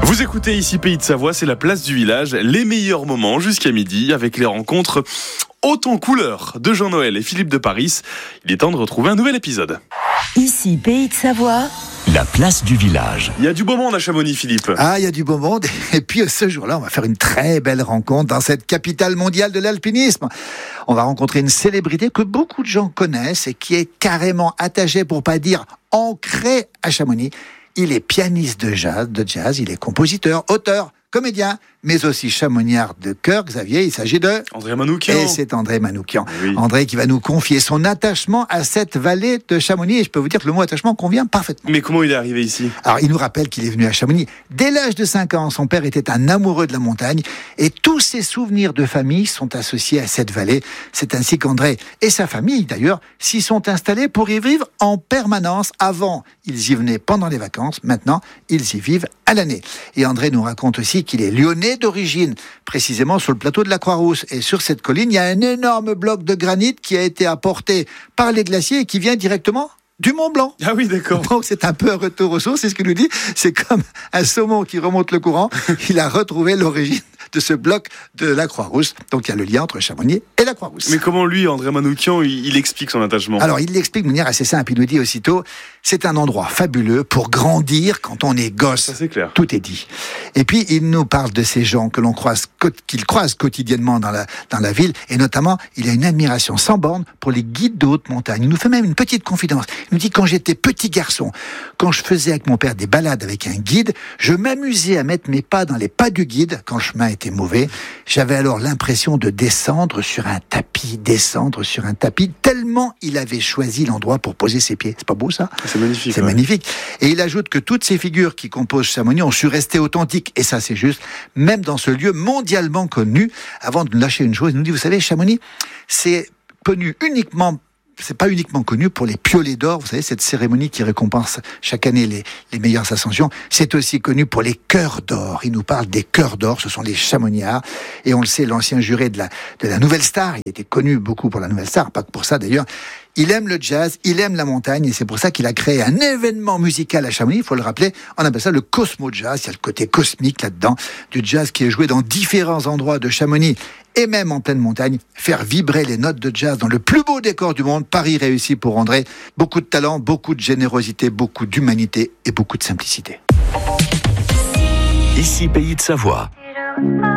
Vous écoutez ici Pays de Savoie, c'est la place du village, les meilleurs moments jusqu'à midi avec les rencontres hautes en couleurs de Jean-Noël et Philippe de Paris. Il est temps de retrouver un nouvel épisode. Ici Pays de Savoie, la place du village. Il y a du beau monde à Chamonix, Philippe. Ah, il y a du beau monde. Et puis ce jour-là, on va faire une très belle rencontre dans cette capitale mondiale de l'alpinisme. On va rencontrer une célébrité que beaucoup de gens connaissent et qui est carrément attachée, pour pas dire ancrée à Chamonix. Il est pianiste de jazz, il est compositeur, auteur, comédien, mais aussi chamoniard de cœur. Xavier, il s'agit de... André Manoukian. Et c'est André Manoukian. Oui. André qui va nous confier son attachement à cette vallée de Chamonix. Et je peux vous dire que le mot attachement convient parfaitement. Mais comment il est arrivé ici ? Alors, il nous rappelle qu'il est venu à Chamonix. Dès l'âge de 5 ans, son père était un amoureux de la montagne. Et tous ses souvenirs de famille sont associés à cette vallée. C'est ainsi qu'André et sa famille, d'ailleurs, s'y sont installés pour y vivre en permanence. Avant, ils y venaient pendant les vacances. Maintenant, ils y vivent à l'année. Et André nous raconte aussi qu'il est lyonnais d'origine, précisément sur le plateau de la Croix-Rousse. Et sur cette colline, il y a un énorme bloc de granit qui a été apporté par les glaciers et qui vient directement du Mont Blanc. Ah oui, d'accord. Donc c'est un peu un retour aux sources, c'est ce qu'il nous dit. C'est comme un saumon qui remonte le courant. Il a retrouvé l'origine de ce bloc de la Croix-Rousse. Donc il y a le lien entre Chamonix et la Croix-Rousse. Mais comment lui, André Manoukian, il explique son attachement ? Alors il l'explique de manière assez simple. Il nous dit aussitôt, c'est un endroit fabuleux pour grandir quand on est gosse. Ça, c'est clair. Tout est dit. Et puis il nous parle de ces gens que l'on croise, qu'il croise quotidiennement dans la ville. Et notamment, il a une admiration sans borne pour les guides de haute montagne. Il nous fait même une petite confidence. Il nous dit, quand j'étais petit garçon, quand je faisais avec mon père des balades avec un guide, je m'amusais à mettre mes pas dans les pas du guide quand le chemin était mauvais. J'avais alors l'impression de descendre sur un tapis, tellement il avait choisi l'endroit pour poser ses pieds. C'est pas beau ça ? C'est magnifique. C'est magnifique. Et il ajoute que toutes ces figures qui composent Chamonix ont su rester authentiques. Et ça, c'est juste. Même dans ce lieu mondialement connu, avant de nous lâcher une chose, il nous dit, vous savez, Chamonix, c'est pas uniquement connu pour les piolets d'or, vous savez, cette cérémonie qui récompense chaque année les meilleures ascensions. C'est aussi connu pour les cœurs d'or. Il nous parle des cœurs d'or, ce sont les chamoniards. Et on le sait, l'ancien juré de la Nouvelle Star, il était connu beaucoup pour la Nouvelle Star, pas que pour ça d'ailleurs. Il aime le jazz, il aime la montagne, et c'est pour ça qu'il a créé un événement musical à Chamonix. Il faut le rappeler, on appelle ça le Cosmo Jazz. Il y a le côté cosmique là-dedans, du jazz qui est joué dans différents endroits de Chamonix, et même en pleine montagne, faire vibrer les notes de jazz dans le plus beau décor du monde. Paris réussi pour André. Beaucoup de talent, beaucoup de générosité, beaucoup d'humanité et beaucoup de simplicité. Ici Pays de Savoie.